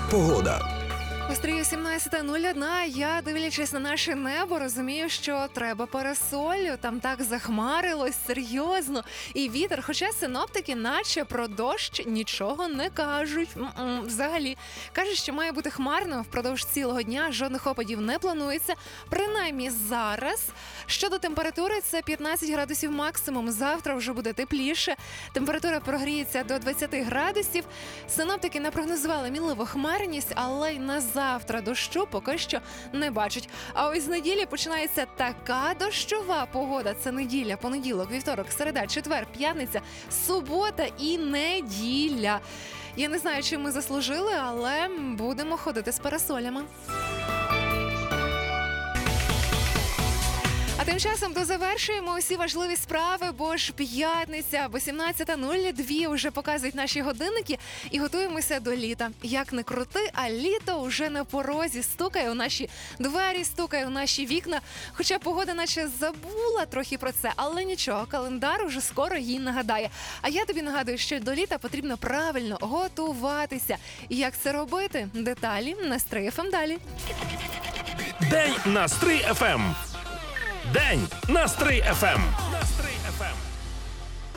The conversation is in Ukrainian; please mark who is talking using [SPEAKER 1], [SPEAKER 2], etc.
[SPEAKER 1] Погода.
[SPEAKER 2] Остріє 17:01. Я, дивлячись на наше небо, розумію, що треба парасолю. Там так захмарилось, серйозно. І вітер, хоча синоптики наче про дощ нічого не кажуть. Взагалі. Кажуть, що має бути хмарно впродовж цілого дня, жодних опадів не планується. Принаймні зараз. Щодо температури, це 15 градусів максимум. Завтра вже буде тепліше. Температура прогріється до 20 градусів. Синоптики напрогнозували мінливу хмарність, але й на завтра дощу поки що не бачать. А ось з неділі починається така дощова погода. Це неділя, понеділок, вівторок, середа, четвер, п'ятниця, субота і неділя. Я не знаю, чи ми заслужили, але будемо ходити з парасолями. А тим часом дозавершуємо усі важливі справи, бо ж п'ятниця, 18:02 вже показують наші годинники і готуємося до літа. Як не крути, а літо вже на порозі, стукає у наші двері, стукає у наші вікна. Хоча погода наче забула трохи про це, але нічого, календар уже скоро їй нагадає. А я тобі нагадую, що до літа потрібно правильно готуватися. І як це робити? Деталі на Стрий ФМ далі.
[SPEAKER 3] День на Стрий ФМ. День на Стрий ФМ.